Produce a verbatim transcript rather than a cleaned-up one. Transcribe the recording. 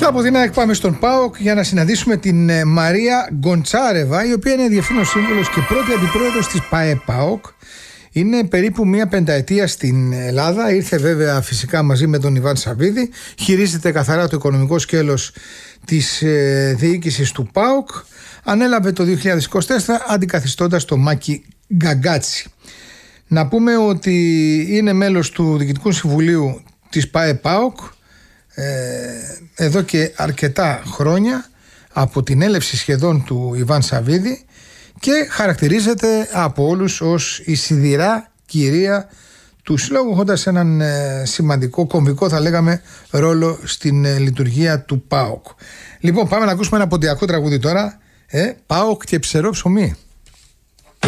Από την ΑΕΚ πάμε στον ΠΑΟΚ για να συναντήσουμε την Μαρία Γκοντσάρεβα, η οποία είναι διευθύνων σύμβουλος και πρώτη αντιπρόεδρος της ΠΑΕ-ΠΑΟΚ. Είναι περίπου μία πενταετία στην Ελλάδα. Ήρθε βέβαια φυσικά μαζί με τον Ιβάν Σαββίδη. Χειρίζεται καθαρά το οικονομικό σκέλος της ε, διοίκησης του ΠΑΟΚ. Ανέλαβε το δύο χιλιάδες είκοσι τέσσερα αντικαθιστώντας το Μάκη Γκαγκάτσι. Να πούμε ότι είναι μέλος του Διοικητικού Συμβουλίου της ΠΑΕ-ΠΑΟΚ εδώ και αρκετά χρόνια, από την έλευση σχεδόν του Ιβάν Σαββίδη, και χαρακτηρίζεται από όλους ως η σιδηρά κυρία του συλλόγου, έχοντας έναν σημαντικό, κομβικό θα λέγαμε, ρόλο στην λειτουργία του ΠΑΟΚ. Λοιπόν, πάμε να ακούσουμε ένα ποντιακό τραγούδι τώρα, ε, ΠΑΟΚ και ψερό ψωμί.